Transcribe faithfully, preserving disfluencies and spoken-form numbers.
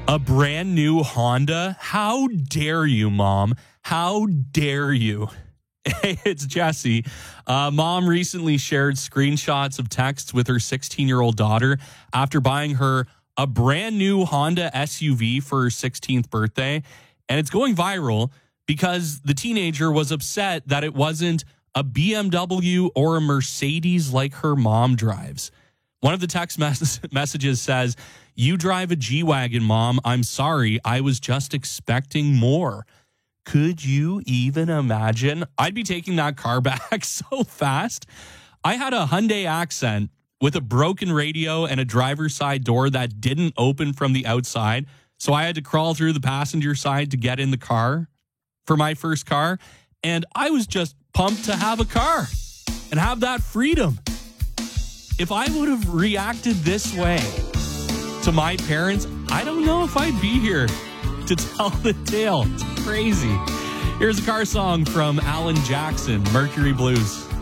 A brand new Honda? How dare you, Mom? How dare you? Hey, it's Jesse. Uh, Mom recently shared screenshots of texts with her sixteen-year-old daughter after buying her a brand new Honda S U V for her sixteenth birthday. And it's going viral because the teenager was upset that it wasn't a B M W or a Mercedes like her mom drives. One of the text mes- messages says, "You drive a G-Wagon, Mom. I'm sorry. I was just expecting more." Could you even imagine? I'd be taking that car back so fast. I had a Hyundai Accent with a broken radio and a driver's side door that didn't open from the outside. So I had to crawl through the passenger side to get in the car for my first car. And I was just pumped to have a car and have that freedom. If I would have reacted this way to my parents, I don't know if I'd be here to tell the tale. It's crazy. Here's a car song from Alan Jackson, Mercury Blues.